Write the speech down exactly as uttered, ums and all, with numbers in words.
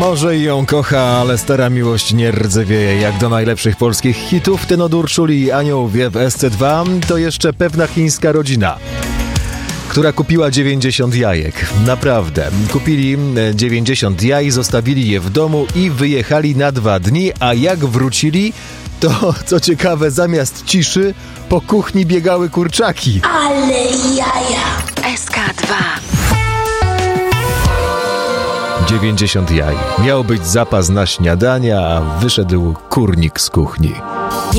Może i ją kocha, ale stara miłość nie rdzewieje. Jak do najlepszych polskich hitów ten od Urszuli i Anioł wie w S C dwa, to jeszcze pewna chińska rodzina, która kupiła dziewięćdziesiąt jajek. Naprawdę. Kupili dziewięćdziesiąt jaj, zostawili je w domu i wyjechali na dwa dni, a jak wrócili, to co ciekawe, zamiast ciszy po kuchni biegały kurczaki. Ale jaja! S K dwa. dziewięćdziesiąt jaj. Miał być zapas na śniadanie, a wyszedł kurnik z kuchni.